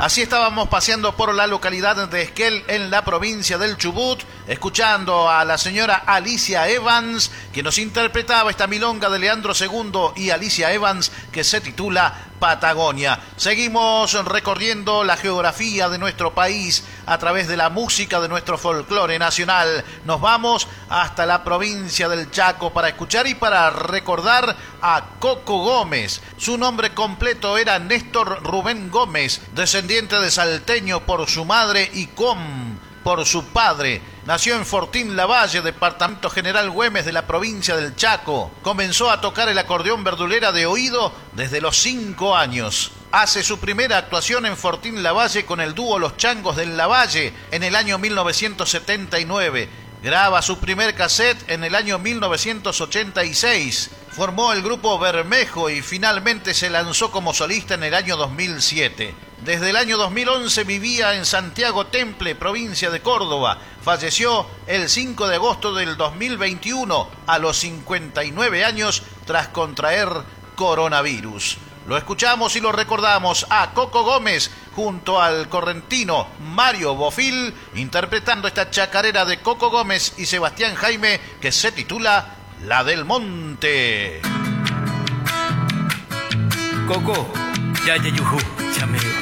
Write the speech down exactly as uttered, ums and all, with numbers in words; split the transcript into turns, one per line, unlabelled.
Así estábamos paseando por la localidad de Esquel, en la provincia del Chubut, escuchando a la señora Alicia Evans, que nos interpretaba esta milonga de Leandro segundo y Alicia Evans, que se titula Patagonia. Seguimos recorriendo la geografía de nuestro país a través de la música de nuestro folclore nacional. Nos vamos hasta la provincia del Chaco para escuchar y para recordar a Coco Gómez. Su nombre completo era Néstor Rubén Gómez, descendiente de salteño por su madre y com por su padre. Nació en Fortín Lavalle, departamento General Güemes de la provincia del Chaco. Comenzó a tocar el acordeón verdulera de oído desde los cinco años. Hace su primera actuación en Fortín Lavalle con el dúo Los Changos del Lavalle en el año mil novecientos setenta y nueve. Graba su primer cassette en el año mil novecientos ochenta y seis. Formó el grupo Bermejo y finalmente se lanzó como solista en el año dos mil siete. Desde el año dos mil once vivía en Santiago Temple, provincia de Córdoba. Falleció el cinco de agosto del dos mil veintiuno a los cincuenta y nueve años tras contraer coronavirus. Lo escuchamos y lo recordamos a Coco Gómez junto al correntino Mario Bofil, interpretando esta chacarera de Coco Gómez y Sebastián Jaime que se titula La del Monte.
Coco, ya ya yuju, chameo.